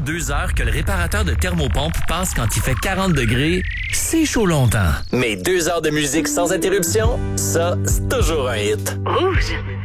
2 heures que le réparateur de thermopompe passe quand il fait 40 degrés, c'est chaud longtemps. Mais 2 heures de musique sans interruption, ça, c'est toujours un hit. Rouge.